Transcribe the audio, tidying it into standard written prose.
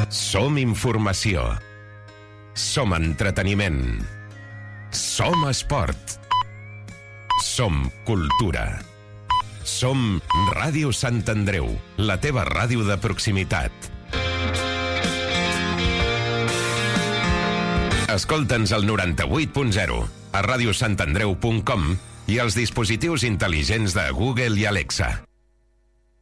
Som informació. Som entreteniment. Som esport. Som cultura. Som Ràdio Sant Andreu, la teva ràdio de proximitat. Escolta'ns al 98.0, a radiosantandreu.com i als dispositius intel·ligents de Google i Alexa.